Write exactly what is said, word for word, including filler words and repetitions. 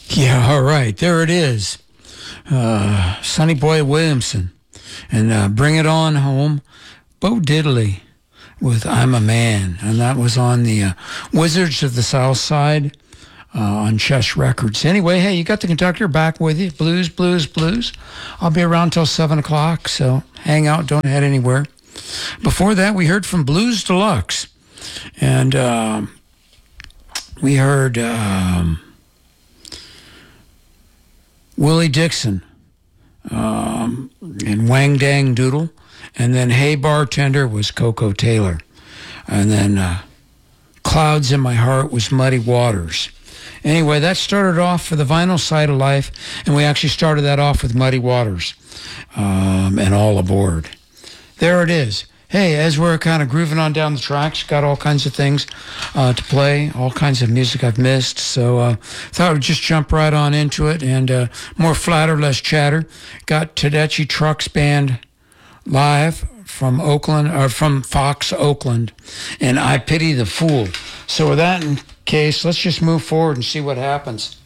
Yeah, all right. There it is. Uh, Sonny Boy Williamson. And uh, Bring It On Home, Bo Diddley with I'm a Man. And that was on the uh, Wizards of the South Side uh, on Chess Records. Anyway, hey, you got the conductor back with you. Blues, blues, blues. I'll be around till seven o'clock, so hang out. Don't head anywhere. Before that, we heard from Blues Deluxe. And uh, we heard um, Willie Dixon um, and Wang Dang Doodle. And then Hey Bartender was Coco Taylor. And then uh, Clouds in My Heart was Muddy Waters. Anyway, that started off for the vinyl side of life, and we actually started that off with Muddy Waters um, and All Aboard. There it is. Hey, as we're kind of grooving on down the tracks, got all kinds of things uh, to play, all kinds of music I've missed, so uh, thought I would just jump right on into it, and uh, more flatter, less chatter. Got Tedeschi Trucks Band live from Oakland, or from Fox, Oakland, and I Pity the Fool. So with that in case, let's just move forward and see what happens.